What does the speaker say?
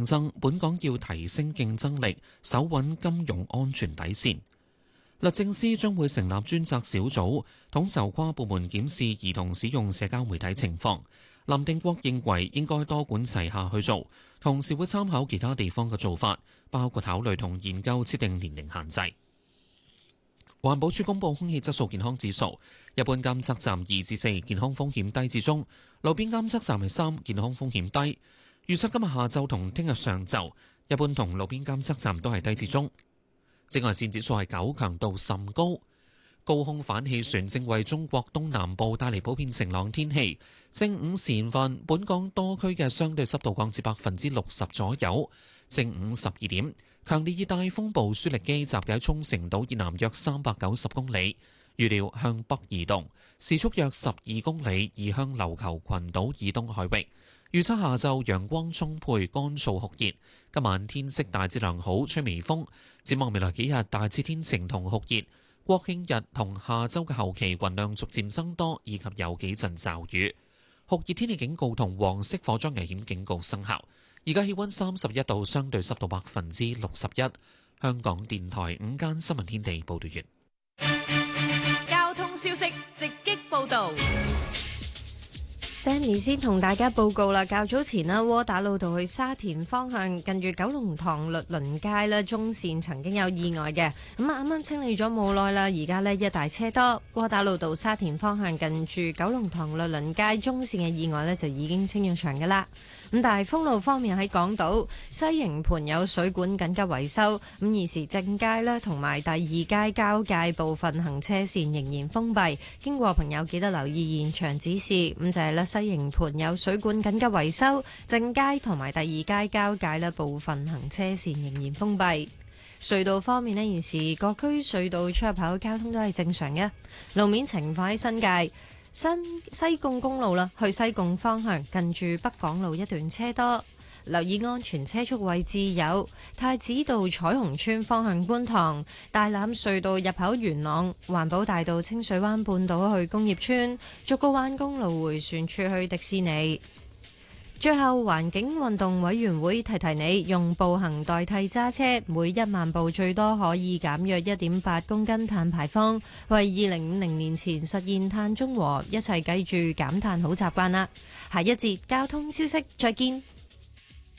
競爭，本港要提升競爭力，守穩金融安全底線。律政司將會成立專責小組，統籌跨部門檢視兒童使用社交媒體情況。林定國認為應該多管齊下去做，同時會參考其他地方嘅做法，包括考慮同研究設定年齡限制。環保署公布空氣質素健康指數，一般監測站2至4，健康風險低至中；路邊監測站係3，健康風險低。預測今日下晝同聽日上晝，一般同路邊監測站都係低至中。紫外線指數係9，強度甚高。高空反氣旋正為中國東南部帶嚟普遍晴朗天氣。正午時分，本港多區嘅相對濕度降至60%左右。正午12點，強烈熱帶風暴舒力基集結喺沖繩島以南約390公里，預料向北移動，時速約12公里，移向琉球群島以東海域。預測下晝陽光充沛，乾燥酷熱。今晚天色大致良好，吹微風。展望未來幾日大致天晴同酷熱。國慶日同下週嘅後期雲量逐漸增多，以及有幾陣驟雨。酷熱天氣警告同黃色火災危險警告生效。而家氣溫31度，相對濕度61%。香港電台午間新聞天地報道完。 交通消息直擊報道。 Sammy 先同大家報告啦，較早前啦，窩打老道去沙田方向近住九龍塘律倫街啦，中線曾經有意外嘅，咁啱啱清理咗冇耐啦，而家呢，一大車多。窩打老道沙田方向近住九龍塘律倫街中線嘅意外呢，就已經清咗場噶啦。咁但係封路方面喺港島西營盤有水管緊急維修，咁現時正街咧同埋第二街交界部分行車線仍然封閉，經過朋友記得留意現場指示。咁就係咧西營盤有水管緊急維修，正街同埋第二街交界咧部分行車線仍然封閉。隧道方面咧，現時各區隧道出入口交通都係正常嘅。路面情況喺新界西貢公路啦，去西貢方向近住北港路一段車多，留意安全車速位置有太子道彩虹村方向觀塘、大欖隧道入口元朗、環保大道清水灣半島去工業村、竹篙灣公路迴旋處去迪士尼。最後，環境運動委員會提提你，用步行代替揸車，每1萬步最多可以減約1.8公斤碳排放，為2050年前實現碳中和，一齊記住減碳好習慣啦。下一節交通消息，再見。